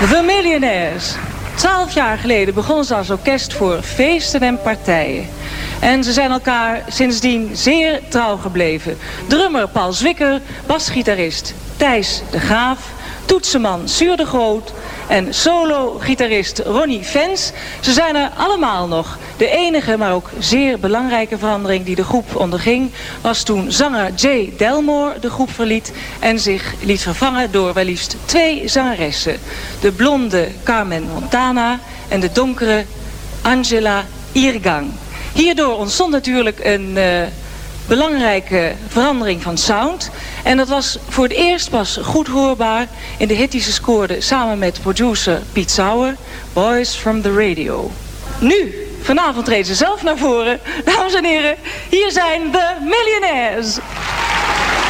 The Millionaires. 12 jaar geleden begonnen ze als orkest voor feesten en partijen. En ze zijn elkaar sindsdien zeer trouw gebleven. Drummer Paul Zwicker, basgitarist Thijs de Graaf, toetsenman Suur de Groot en solo-gitarist Ronnie Fens. Ze zijn er allemaal nog. De enige, maar ook zeer belangrijke verandering die de groep onderging was toen zanger Jay Delmore de groep verliet en zich liet vervangen door wel liefst 2 zangeressen. De blonde Carmen Montana en de donkere Angela Irgang. Hierdoor ontstond natuurlijk een belangrijke verandering van sound. En dat was voor het eerst pas goed hoorbaar in de hit die ze scoorden samen met producer Piet Sauer, Boys from the Radio. Nu, vanavond treden ze zelf naar voren. Dames en heren, hier zijn The Millionaires.